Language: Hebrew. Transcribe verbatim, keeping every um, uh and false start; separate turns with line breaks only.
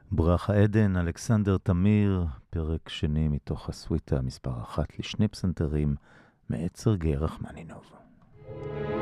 ברכה עדן, אלכסנדר תמיר, פרק שני מתוך הסוויטה מספר אחת לשני פסנתרים, מאת סרגי רחמנינוב.